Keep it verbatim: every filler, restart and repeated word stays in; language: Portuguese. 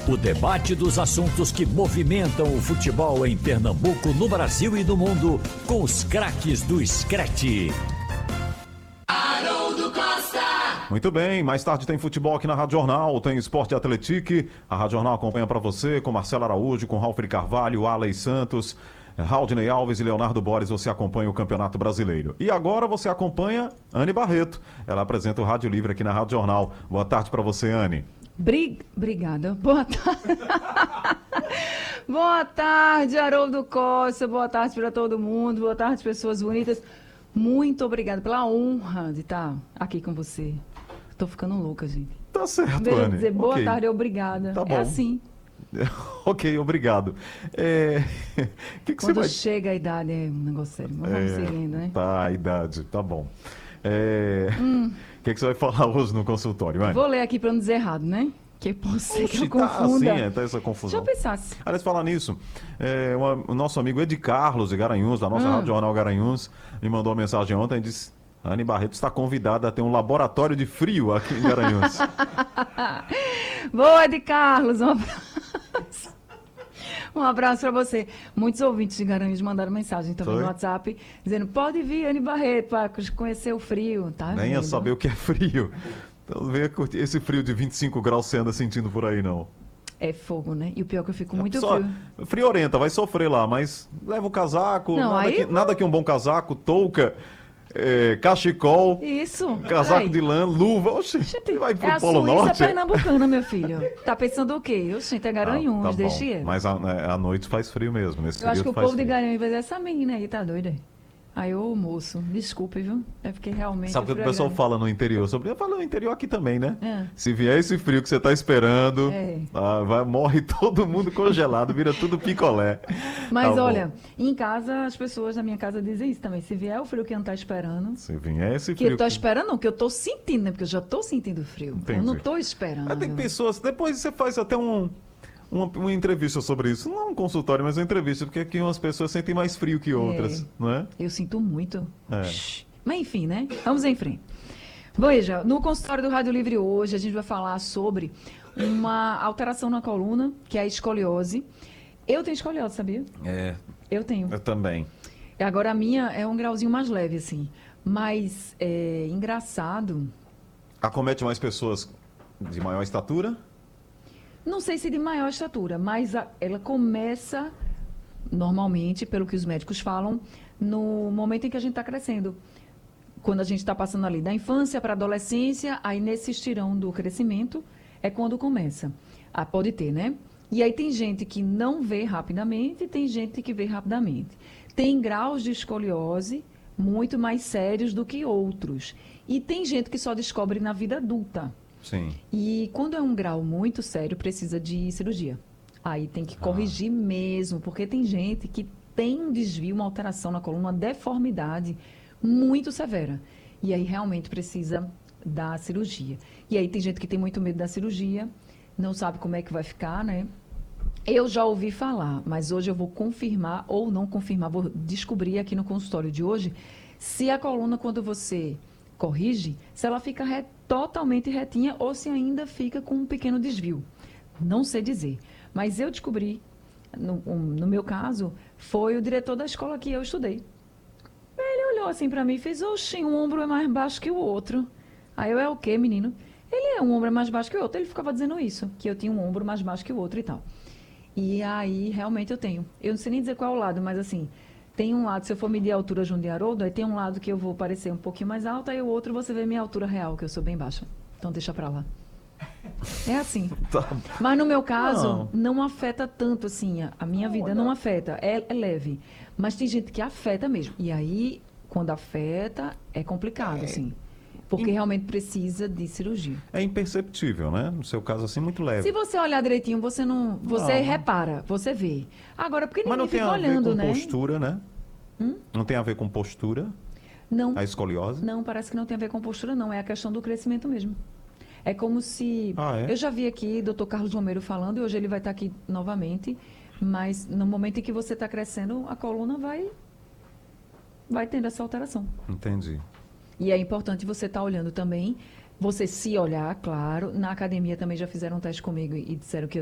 O debate dos assuntos que movimentam o futebol em Pernambuco, no Brasil e no mundo, com os craques do Screte. Haroldo Costa. Muito bem, mais tarde tem futebol aqui na Rádio Jornal, tem Esporte Atletique. A Rádio Jornal acompanha para você com Marcelo Araújo, com Ralf Carvalho, Aley Santos, Raudney Alves e Leonardo Borges. Você acompanha o Campeonato Brasileiro. E agora você acompanha Anne Barreto. Ela apresenta o Rádio Livre aqui na Rádio Jornal. Boa tarde para você, Anne. Bri... Obrigada. Boa tarde. Boa tarde, Haroldo Costa. Boa tarde para todo mundo. Boa tarde, pessoas bonitas. Muito obrigada pela honra de estar aqui com você. Tô ficando louca, gente. Tá certo, Deveria Anne. dizer boa okay. tarde, obrigada. Tá bom. É assim. Ok, obrigado. É... que que Quando você vai... chega a idade é um negócio sério. Mas vamos é... seguindo, né? Tá, a idade, tá bom. É... Hum. O que, que você vai falar hoje no consultório, Anne? Vou ler aqui para não dizer errado, né? Que pode ser que eu Tá confunda. assim, é, tá essa confusão. Deixa eu pensasse. Aliás, falar nisso, é, uma, o nosso amigo Ed Carlos de Garanhuns, da nossa Hum. Rádio Jornal Garanhuns, me mandou uma mensagem ontem e disse: Anne Barreto está convidada a ter um laboratório de frio aqui em Garanhuns. Boa, Ed Carlos. Um abraço. Um abraço para você. Muitos ouvintes de Garanhuns mandaram mensagem também Foi? no WhatsApp, dizendo: pode vir, Anne Barreto, para conhecer o frio. Tá Nem ia vendo? saber o que é frio. Então venha curtir esse frio de vinte e cinco graus você anda sentindo por aí, não. É fogo, né? E o pior é que eu fico muito Só, frio. friorenta, vai sofrer lá, mas leva o casaco, Não, nada, aí- que, nada que um bom casaco, touca, é, cachecol, Isso. casaco Aí. de lã, luva. Oxe, Gente, vai pro é a Polo Suíça Norte. pernambucana, meu filho. Tá pensando o quê? Eu sinto é Garanhuns, Ah, tá bom. deixa eu. Mas a, a noite faz frio mesmo. Nesse Eu acho que período o faz povo de frio. Garanhuns vai dizer: essa menina aí tá doida. Aí, ô moço, desculpe, viu? É porque realmente. Sabe o que o frio é pessoal grande. fala no interior? Sobre... Eu falo no interior aqui também, né? É. Se vier esse frio que você tá esperando, É. ah, vai, morre todo mundo congelado, vira tudo picolé. Mas Tá bom. olha, em casa, as pessoas na minha casa dizem isso também. Se vier o frio que eu não tá esperando. Se vier esse Que eu frio... tô esperando, não, que eu tô sentindo, né? Porque eu já tô sentindo frio. Entendi. Eu não tô esperando. Ah, tem pessoas... Depois você faz até um... Uma, uma entrevista sobre isso. Não um consultório, mas uma entrevista. Porque aqui umas pessoas sentem mais frio que outras, É. não é? Eu sinto muito. É. Shhh. Mas enfim, né? Vamos em frente. Veja, no consultório do Rádio Livre hoje, a gente vai falar sobre uma alteração na coluna, que é a escoliose. Eu tenho escoliose, sabia? É, Eu tenho. eu também. Agora, a minha é um grauzinho mais leve, assim. Mas é engraçado. Acomete mais pessoas de maior estatura? Não sei se de maior estatura, mas a- ela começa, normalmente, pelo que os médicos falam, no momento em que a gente está crescendo. Quando a gente está passando ali da infância para a adolescência, aí nesse estirão do crescimento é quando começa. Ah, pode ter, né? E aí tem gente que não vê rapidamente e tem gente que vê rapidamente. Tem graus de escoliose muito mais sérios do que outros. E tem gente que só descobre na vida adulta. Sim. E quando é um grau muito sério, precisa de cirurgia. Aí tem que corrigir mesmo, porque tem gente que tem um desvio, uma alteração na coluna, uma deformidade muito severa. E aí realmente precisa da cirurgia. E aí tem gente que tem muito medo da cirurgia, não sabe como é que vai ficar, né? Eu já ouvi falar, mas hoje eu vou confirmar ou não confirmar, vou descobrir aqui no consultório de hoje se a coluna, quando você corrige, se ela fica re- totalmente retinha ou se ainda fica com um pequeno desvio. Não sei dizer. Mas eu descobri, no, um- no meu caso, foi o diretor da escola que eu estudei. Ele olhou assim pra mim e fez: oxi, um ombro é mais baixo que o outro. Aí eu: é o quê, menino? Ele é um ombro é mais baixo que o outro. Ele ficava dizendo isso, que eu tinha um ombro mais baixo que o outro e tal. E aí, realmente eu tenho. Eu não sei nem dizer qual é o lado, mas assim, tem um lado, se eu for medir a altura junto de Haroldo, aí tem um lado que eu vou parecer um pouquinho mais alta, e o outro você vê minha altura real, que eu sou bem baixa. Então deixa pra lá. É assim. Tá. Mas no meu caso, Não. não, afeta tanto assim. A, a minha vida não afeta. É, é leve. Mas tem gente que afeta mesmo. E aí, quando afeta, é complicado, assim. Porque realmente precisa de cirurgia. É imperceptível, né? No seu caso, assim, muito leve. Se você olhar direitinho, você não. Você Não. repara, você vê. Agora, porque Mas ninguém não tem fica a ver olhando, com né? postura, né? Hum? Não tem a ver com postura, Não. a escoliose? Não, parece que não tem a ver com postura, não. É a questão do crescimento mesmo. É como se... Ah, é? Eu já vi aqui doutor Carlos Romero falando, e hoje ele vai estar aqui novamente, mas no momento em que você está crescendo, a coluna vai, vai tendo essa alteração. Entendi. E é importante você estar olhando também, você se olhar, claro. Na academia também já fizeram um teste comigo e disseram que eu